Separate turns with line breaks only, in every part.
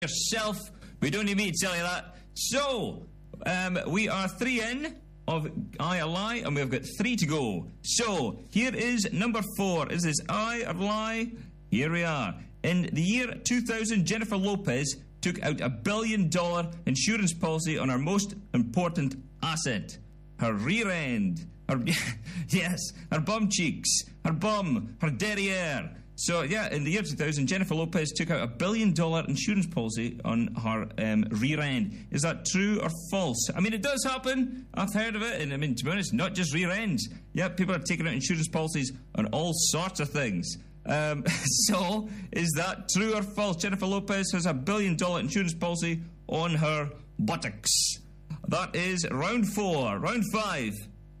yourself. We don't need me to tell you that. So, we are 3 in of I or Lie, and we've got 3 to go. So, here is number 4. Is this I or Lie? Here we are. In the year 2000, Jennifer Lopez took out $1 billion insurance policy on her most important asset, her rear end. Her bum cheeks, her bum, her derriere. So, yeah, in the year 2000, Jennifer Lopez took out $1 billion insurance policy on her rear end. Is that true or false? I mean, it does happen. I've heard of it. And, I mean, to be honest, not just rear ends. Yeah, people are taking out insurance policies on all sorts of things. So, is that true or false? Jennifer Lopez has $1 billion insurance policy on her buttocks. That is round 4. Round 5.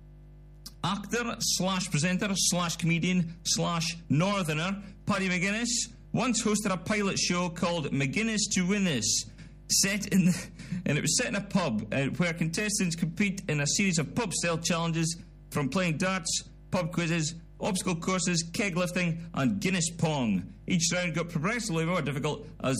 Actor / presenter / comedian / northerner Paddy McGuinness once hosted a pilot show called McGuinness to Win This, and it was set in a pub where contestants compete in a series of pub-style challenges, from playing darts, pub quizzes, obstacle courses, keg lifting, and Guinness pong. Each round got progressively more difficult as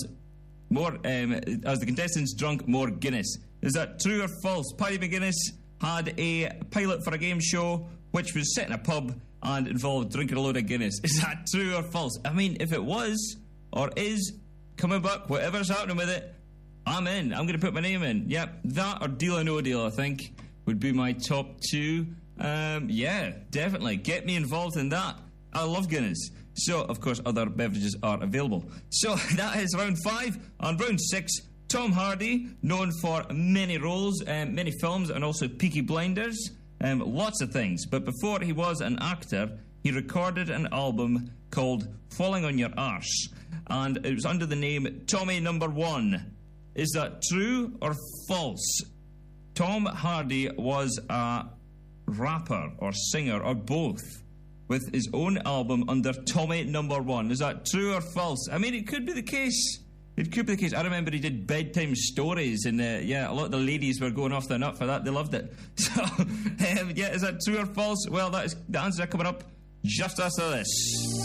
the contestants drank more Guinness. Is that true or false? Paddy McGuinness had a pilot for a game show which was set in a pub and involved drinking a load of Guinness. Is that true or false? I mean, if it was or is coming back, whatever's happening with it, I'm in. I'm going to put my name in. Yep, that or Deal or No Deal, I think, would be my top 2. Yeah, definitely. Get me involved in that. I love Guinness. So, of course, other beverages are available. So, that is round 5. On round 6, Tom Hardy, known for many roles, many films, and also Peaky Blinders, lots of things. But before he was an actor, he recorded an album called Falling on Your Arse, and it was under the name Tommy Number 1. Is that true or false? Tom Hardy was a rapper or singer or both with his own album under Tommy Number 1. Is that true or false? I mean, it could be the case. It could be the case. I remember he did bedtime stories, and a lot of the ladies were going off their nut for that. They loved it. So, is that true or false? Well, that is the answers are coming up just after this.